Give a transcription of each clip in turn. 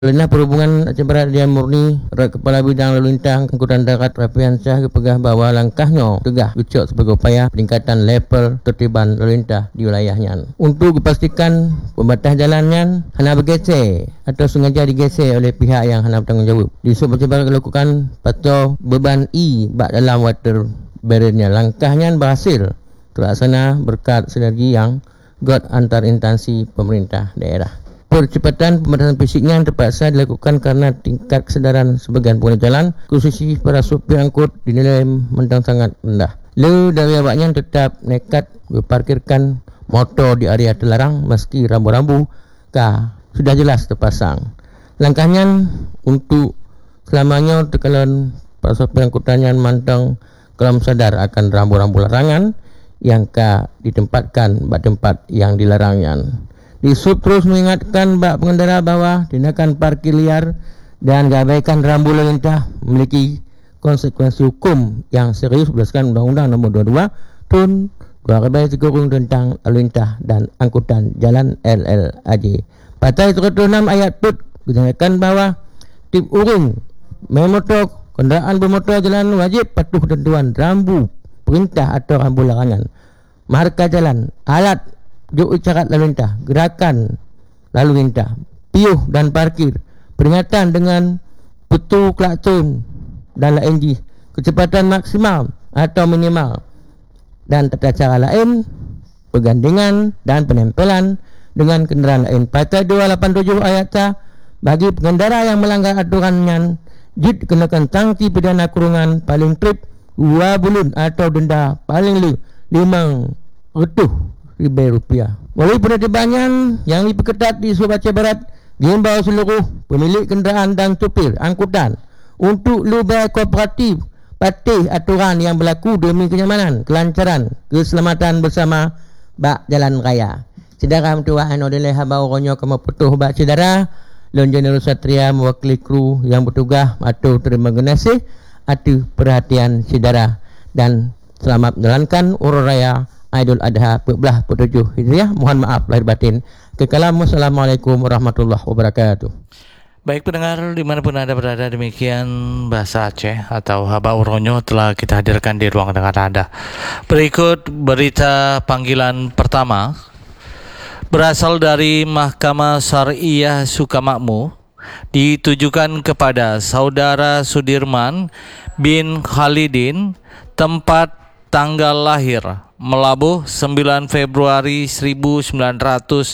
Dinas Perhubungan Aceh Barat Dian Murni, Kepala Bidang Lalu Lintas Angkutan Darat Rafian Syah kepegah bahawa langkahnya tegah ucap sebagai upaya peningkatan level tertiban lalu lintas di wilayahnya. Untuk dipastikan pembatas jalannya hanya bergeser atau sengaja digeser oleh pihak yang hanya bertanggungjawab. Di Sub Aceh Barat dilakukan patau beban bak dalam water barriernya. Langkahnya berhasil terlaksana berkat sinergi yang kuat antar instansi pemerintah daerah. Percepatan pembatasan fisiknya terpaksa dilakukan karena tingkat kesedaran sebagian pengguna jalan, khususnya para supir angkut, dinilai mentang sangat rendah. Lalu dari awaknya tetap nekat berparkirkan motor di area terlarang meski rambu-rambu sudah jelas terpasang. Langkahnya untuk selamanya tekanan para supir angkutannya mantang kelam sadar akan rambu-rambu larangan yang ditempatkan pada tempat yang dilarangnya. Di Sub terus mengingatkan bak pengendara bahawa tindakan parkir liar dan mengabaikan rambu lalu lintas memiliki konsekuensi hukum yang serius berdasarkan Undang-Undang Nomor 22 Tahun 2003 tentang lalu lintas dan angkutan jalan LLAJ. Pasal 106 ayat 4 menyatakan bahawa tip urung memotor kenderaan bermotor jalan wajib patuh ketentuan rambu perintah atau rambu larangan, marka jalan, alat juk isyarat lalu lintas, gerakan lalu lintas, piuh dan parkir, peringatan dengan petu klakson dan lain kecepatan maksimal atau minimal, dan tata cara lain, pergandengan dan penempelan dengan kenderaan lain. Pasal 287 ayat 1, bagi pengendara yang melanggar aturannya jid kenakan sanksi pidana kurungan paling trip 2 bulan atau denda paling RM500,000. Melalui penertiban yang diperketat di Sub Aceh Barat, diimbau seluruh pemilik kenderaan dan supir angkutan untuk lebih kooperatif patuhi aturan yang berlaku demi kenyamanan, kelancaran, keselamatan bersama bak jalan raya. Saudara Tuan Odileh Habau Ronyo Kamu Putuh bak saudara Lonjana Satria mewakili kru yang bertugas atau terima kasih atas perhatian saudara dan selamat menjalankan urus raya Aidul Adha 1447 Hijriah. Mohon maaf lahir batin. Assalamualaikum warahmatullahi wabarakatuh. Baik pendengar dimanapun Anda berada, demikian bahasa Aceh atau Habau Ronyo telah kita hadirkan di ruang dengar Anda. Berikut berita panggilan pertama berasal dari Mahkamah Syariah Sukamakmur, ditujukan kepada Saudara Sudirman bin Khalidin, tempat tanggal lahir Melabuh 9 Februari 1987,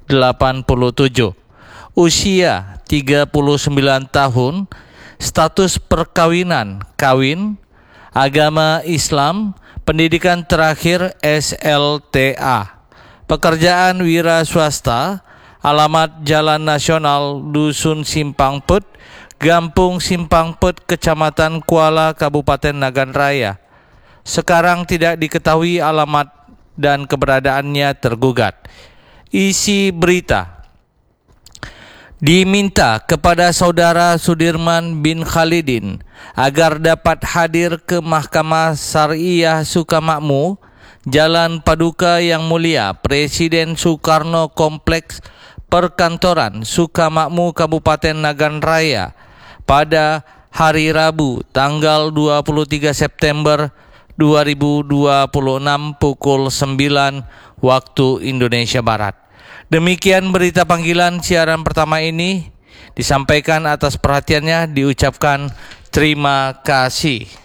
usia 39 tahun, status perkawinan kawin, agama Islam, pendidikan terakhir SLTA, pekerjaan wira swasta, alamat Jalan Nasional Dusun Simpang Put, Gampung Simpang Put, Kecamatan Kuala, Kabupaten Nagan Raya. Sekarang tidak diketahui alamat dan keberadaannya tergugat. Isi berita: diminta kepada Saudara Sudirman bin Khalidin agar dapat hadir ke Mahkamah Syariah Sukamakmur, Jalan Paduka Yang Mulia Presiden Soekarno Kompleks Perkantoran Sukamakmur, Kabupaten Nagan Raya pada hari Rabu tanggal 23 September 2026 pukul 9 waktu Indonesia Barat. Demikian berita panggilan siaran pertama ini, disampaikan atas perhatiannya, diucapkan terima kasih.